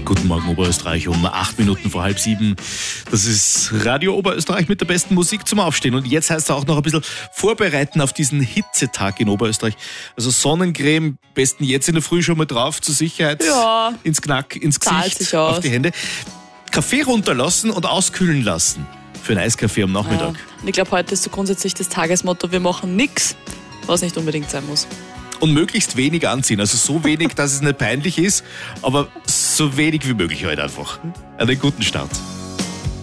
Guten Morgen Oberösterreich um 8 Minuten vor halb 7. Das ist Radio Oberösterreich mit der besten Musik zum Aufstehen. Und jetzt heißt es auch noch ein bisschen vorbereiten auf diesen Hitzetag in Oberösterreich. Also Sonnencreme, besten jetzt in der Früh schon mal drauf, zur Sicherheit. Ja. Ins Gesicht, sich aus. auf die Hände. Kaffee runterlassen und auskühlen lassen. Für einen Eiskaffee am Nachmittag. Ja. Ich glaube, heute ist so grundsätzlich das Tagesmotto, wir machen nichts, was nicht unbedingt sein muss. Und möglichst wenig anziehen. Also so wenig, dass es nicht peinlich ist, aber so wenig wie möglich halt einfach. Einen guten Start.